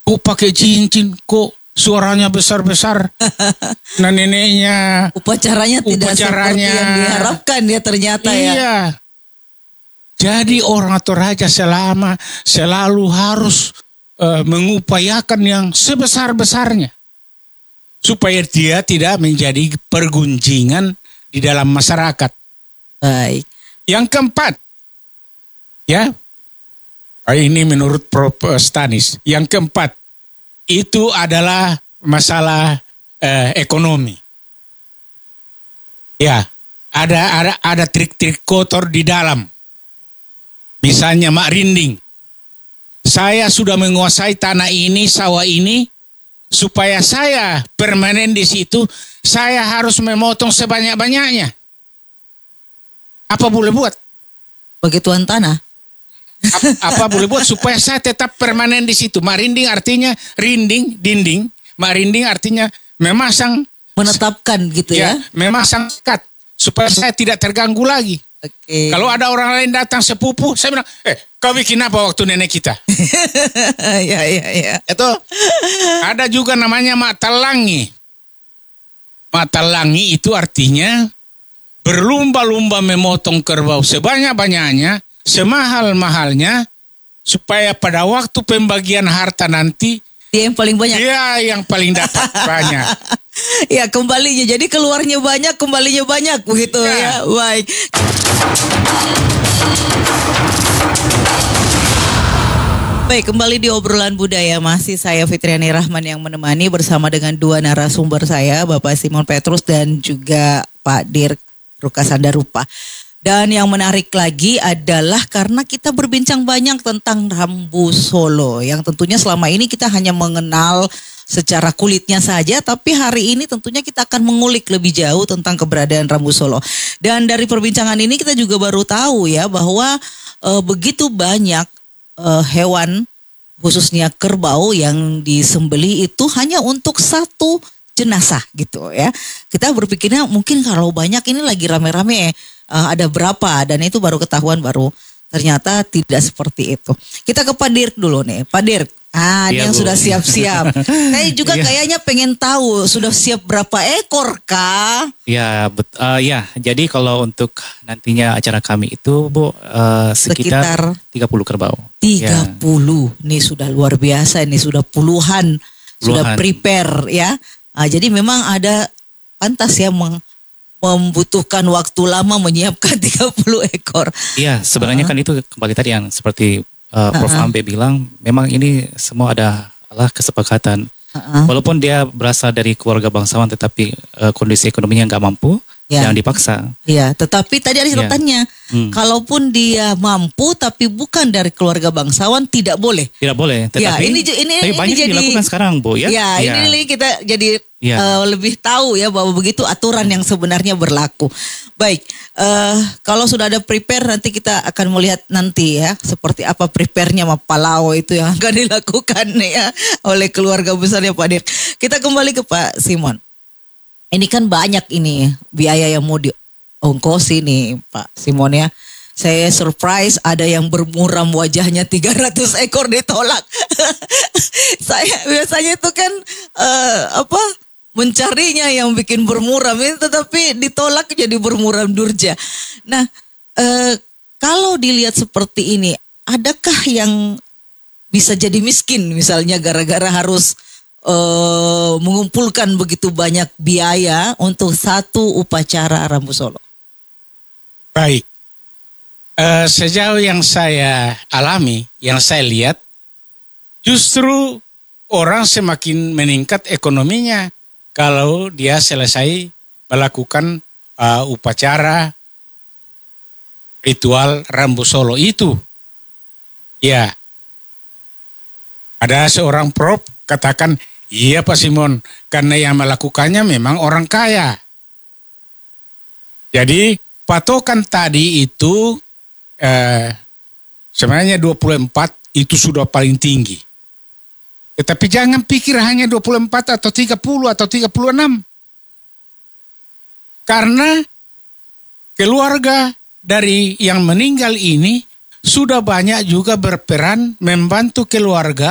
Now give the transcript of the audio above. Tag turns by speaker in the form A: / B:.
A: Kok pakai cincin, kok suaranya besar-besar. Nah neneknya.
B: Upacaranya tidak seperti yang diharapkan ya ternyata ya.
A: Iya. Jadi orang atau raja selalu harus mengupayakan yang sebesar-besarnya. Supaya dia tidak menjadi pergunjingan di dalam masyarakat.
B: Baik.
A: Yang keempat, ya, ini menurut Prof. Stanis. Yang keempat, itu adalah masalah ekonomi. Ya, ada trik-trik kotor di dalam. Misalnya Mak Rinding, saya sudah menguasai tanah ini, sawah ini, supaya saya permanen di situ, saya harus memotong sebanyak-banyaknya. Apa boleh buat?
B: Bagi tuan tanah.
A: Apa boleh buat supaya saya tetap permanen di situ? Marinding artinya rinding, dinding. Marinding artinya memasang.
B: Menetapkan gitu ya.
A: Memasang sekat. Supaya saya tidak terganggu lagi.
B: Oke.
A: Kalau ada orang lain datang sepupu, saya bilang, kau bikin apa waktu nenek kita?
B: Ya.
A: Itu ada juga namanya matalangi. Matalangi itu artinya berlumba-lumba memotong kerbau sebanyak-banyaknya, semahal-mahalnya, supaya pada waktu pembagian harta nanti,
B: dia yang paling banyak.
A: Dia yang paling dapat banyak.
B: Ya kembalinya, jadi keluarnya banyak, kembalinya banyak begitu ya. Baik. Baik, kembali di obrolan budaya, masih saya Fitriani Rahman yang menemani bersama dengan dua narasumber saya, Bapak Simon Petrus dan juga Pak Dirk Rukasandarupa. Dan yang menarik lagi adalah karena kita berbincang banyak tentang Rambu Solo, yang tentunya selama ini kita hanya mengenal secara kulitnya saja, tapi hari ini tentunya kita akan mengulik lebih jauh tentang keberadaan Rambu Solo. Dan dari perbincangan ini kita juga baru tahu ya bahwa begitu banyak hewan, khususnya kerbau yang disembelih itu hanya untuk satu jenazah gitu ya. Kita berpikirnya mungkin kalau banyak ini lagi rame-rame ada berapa, dan itu baru ketahuan, baru ternyata tidak seperti itu. Kita ke Pak Dirk dulu nih. Pak Dirk, dia yang sudah siap-siap. Saya juga kayaknya pengen tahu sudah siap berapa ekor kah?
C: Ya, jadi kalau untuk nantinya acara kami itu Bu sekitar 30 kerbau.
B: 30, ini sudah luar biasa, ini sudah puluhan. Sudah prepare ya. Jadi memang ada pantas ya membutuhkan waktu lama menyiapkan 30 ekor.
C: Iya, sebenarnya kan itu kembali tadi yang seperti Prof. Ambe bilang, memang ini semua adalah kesepakatan. Walaupun dia berasal dari keluarga bangsawan, tetapi kondisi ekonominya nggak mampu, jangan dipaksa.
B: Iya, tetapi tadi ada catatannya, kalaupun dia mampu tapi bukan dari keluarga bangsawan tidak boleh.
C: Tidak boleh. Tetapi tapi banyak
B: jadi,
C: dilakukan sekarang, Bu ya.
B: Ini kita jadi lebih tahu ya bahwa begitu aturan yang sebenarnya berlaku. Baik, kalau sudah ada prepare, nanti kita akan melihat nanti ya seperti apa prepare-nya Palau itu yang akan dilakukan ya oleh keluarga besarnya Pak Dirk. Kita kembali ke Pak Simon. Ini kan banyak ini biaya yang mau diongkosi nih Pak Simon ya. Saya surprise ada yang bermuram wajahnya 300 ekor ditolak. Saya biasanya itu kan mencarinya yang bikin bermuram ini, tetapi ditolak jadi bermuram durja. Nah, kalau dilihat seperti ini, adakah yang bisa jadi miskin misalnya gara-gara harus mengumpulkan begitu banyak biaya untuk satu upacara Rambu Solo?
A: Baik, sejauh yang saya alami, yang saya lihat, justru orang semakin meningkat ekonominya kalau dia selesai melakukan upacara ritual Rambu Solo itu. Ya, ada seorang prof katakan, iya Pak Simon, karena yang melakukannya memang orang kaya. Jadi patokan tadi itu sebenarnya 24 itu sudah paling tinggi. Tetapi jangan pikir hanya 24 atau 30 atau 36. Karena keluarga dari yang meninggal ini sudah banyak juga berperan membantu keluarga